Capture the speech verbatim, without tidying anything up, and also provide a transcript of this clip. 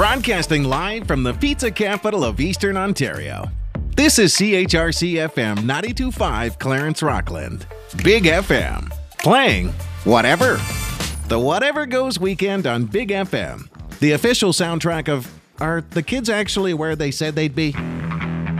Broadcasting live from the pizza capital of Eastern Ontario. This is C H R C F M ninety-two point five Clarence Rockland. Big F M. Playing whatever. The Whatever Goes weekend on Big F M. The official soundtrack of Are the Kids Actually Where They Said They'd Be?